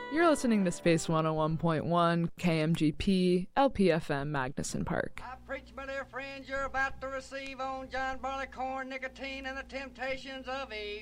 You're listening to Space 101.1, KMGP, LPFM, Magnuson Park. I preach, my dear friends, you're about to receive on John Barleycorn, nicotine, and the temptations of Eve.